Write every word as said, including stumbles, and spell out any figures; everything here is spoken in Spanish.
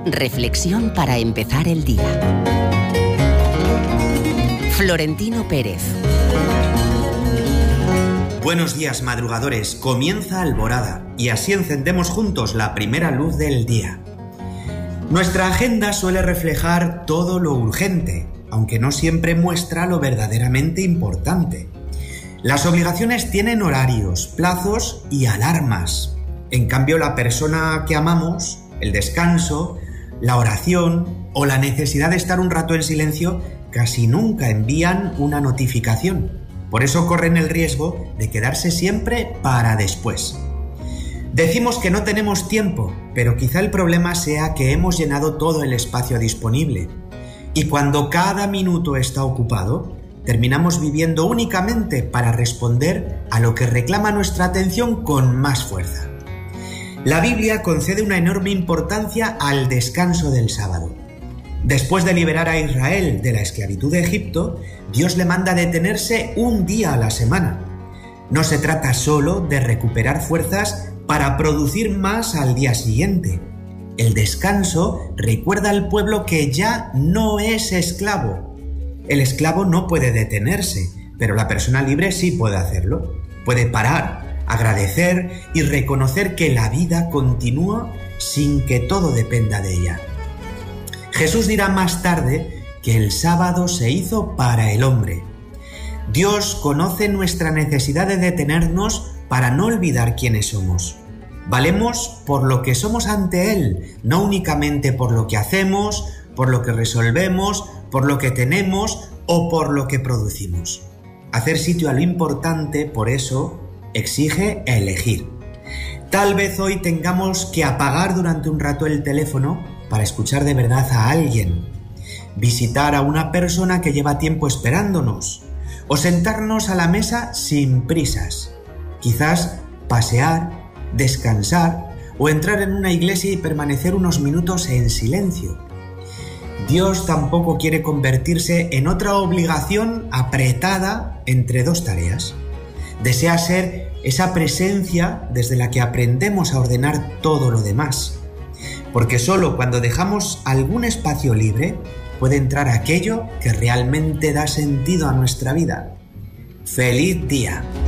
Reflexión para empezar el día. Florentino Pérez. Buenos días, madrugadores. Comienza Alborada y así encendemos juntos la primera luz del día. Nuestra agenda suele reflejar todo lo urgente, aunque no siempre muestra lo verdaderamente importante. Las obligaciones tienen horarios, plazos y alarmas. En cambio, la persona que amamos, el descanso, la oración o la necesidad de estar un rato en silencio casi nunca envían una notificación. Por eso corren el riesgo de quedarse siempre para después. Decimos que no tenemos tiempo, pero quizá el problema sea que hemos llenado todo el espacio disponible. Y cuando cada minuto está ocupado, terminamos viviendo únicamente para responder a lo que reclama nuestra atención con más fuerza. La Biblia concede una enorme importancia al descanso del sábado. Después de liberar a Israel de la esclavitud de Egipto, Dios le manda detenerse un día a la semana. No se trata solo de recuperar fuerzas para producir más al día siguiente. El descanso recuerda al pueblo que ya no es esclavo. El esclavo no puede detenerse, pero la persona libre sí puede hacerlo. Puede parar, agradecer y reconocer que la vida continúa sin que todo dependa de ella. Jesús dirá más tarde que el sábado se hizo para el hombre. Dios conoce nuestra necesidad de detenernos para no olvidar quiénes somos. Valemos por lo que somos ante Él, no únicamente por lo que hacemos, por lo que resolvemos, por lo que tenemos o por lo que producimos. Hacer sitio a lo importante, por eso, exige elegir. Tal vez hoy tengamos que apagar durante un rato el teléfono para escuchar de verdad a alguien, visitar a una persona que lleva tiempo esperándonos o sentarnos a la mesa sin prisas. Quizás pasear, descansar o entrar en una iglesia y permanecer unos minutos en silencio. Dios tampoco quiere convertirse en otra obligación apretada entre dos tareas. Desea ser esa presencia desde la que aprendemos a ordenar todo lo demás. Porque solo cuando dejamos algún espacio libre puede entrar aquello que realmente da sentido a nuestra vida. ¡Feliz día!